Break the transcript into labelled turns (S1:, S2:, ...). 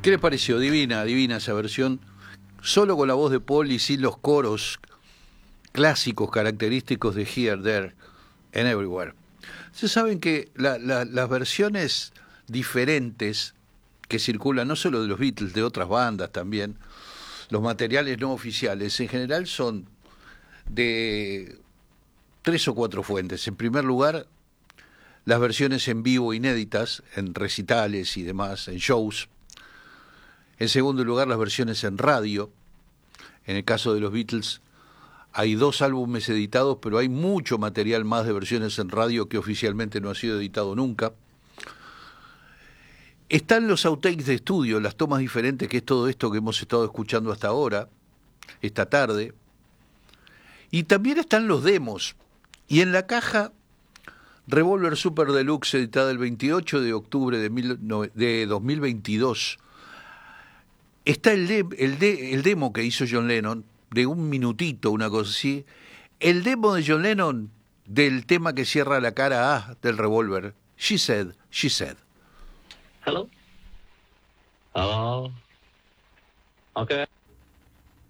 S1: ¿Qué les pareció? Divina, divina esa versión. Solo con la voz de Paul y sin los coros clásicos característicos de Here, There and Everywhere. Se saben que las versiones diferentes que circulan, no solo de los Beatles, de otras bandas también, los materiales no oficiales, en general son de tres o cuatro fuentes. En primer lugar, las versiones en vivo inéditas, en recitales y demás, en shows. En segundo lugar, las versiones en radio. En el caso de los Beatles, hay 2 álbumes editados, pero hay mucho material más de versiones en radio que oficialmente no ha sido editado nunca. Están los outtakes de estudio, las tomas diferentes, que es todo esto que hemos estado escuchando hasta ahora, esta tarde. Y también están los demos. Y en la caja, Revolver Super Deluxe, editada el 28 de octubre de 2022, está el demo que hizo John Lennon, de 1 minutito, una cosa así. El demo de John Lennon del tema que cierra la cara A del Revolver, She Said, She Said.
S2: Hello? Oh. Okay.